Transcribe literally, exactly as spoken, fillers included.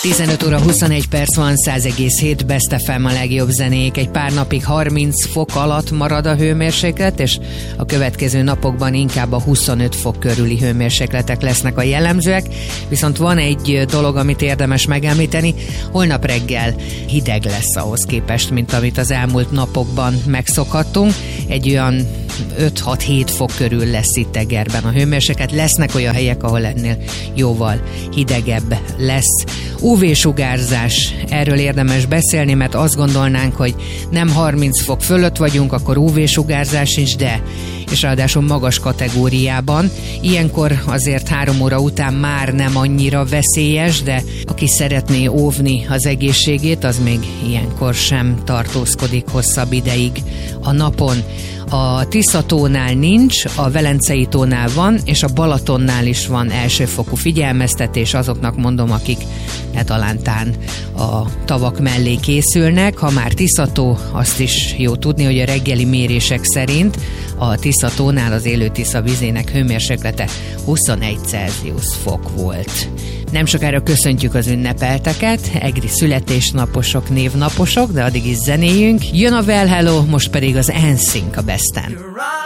tizenöt óra huszonegy perc van, száz egész hét Best ef em a legjobb zenék. Egy pár napig harminc fok alatt marad a hőmérséklet, és a következő napokban inkább a huszonöt fok körüli hőmérsékletek lesznek a jellemzőek. Viszont van egy dolog, amit érdemes megemlíteni. Holnap reggel hideg lesz ahhoz képest, mint amit az elmúlt napokban megszokhattunk. Egy olyan öt-hat-hét fok körül lesz itt Egerben a hőmérséklet. Lesznek olyan helyek, ahol ennél jóval hidegebb lesz. ú vé-sugárzás, erről érdemes beszélni, mert azt gondolnánk, hogy nem harminc fok fölött vagyunk, akkor ú vé-sugárzás sincs, de és ráadásul magas kategóriában. Ilyenkor azért három óra után már nem annyira veszélyes, de aki szeretné óvni az egészségét, az még ilyenkor sem tartózkodik hosszabb ideig a napon. A Tisza-tónál nincs, a Velencei tónál van, és a Balatonnál is van elsőfokú figyelmeztetés, azoknak mondom, akik netalántán a tavak mellé készülnek. Ha már Tisza-tó, azt is jó tudni, hogy a reggeli mérések szerint a Tisza-tónál az élő Tisza vizének hőmérséklete huszonegy Celsius fok volt. Nem sokára köszöntjük az ünnepelteket, egri születésnaposok, névnaposok, de addig is zenéjünk. Jön a Well Hello, most pedig az en sync a Besten.